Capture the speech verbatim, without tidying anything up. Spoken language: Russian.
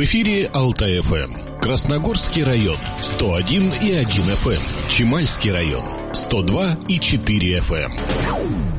эфире Алтай-ФМ. Красногорский район сто один и один эф эм. Чемальский район сто два и четыре эф эм.